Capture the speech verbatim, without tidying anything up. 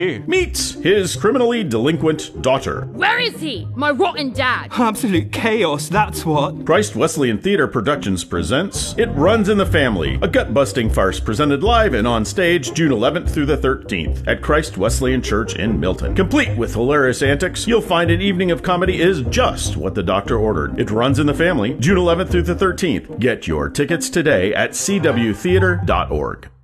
meets his criminally delinquent daughter. Where is he? My rotten dad. Absolute chaos, that's what. Christ Wesleyan Theatre Productions presents It Runs in the Family, a gut-busting farce presented live and on stage June eleventh through the thirteenth at Christ Wesleyan Church in Milton. Complete with hilarious antics, you'll find an evening of comedy is just what the doctor ordered. It Runs in the Family, June eleventh through the thirteenth. Get your tickets today at c w theater dot org.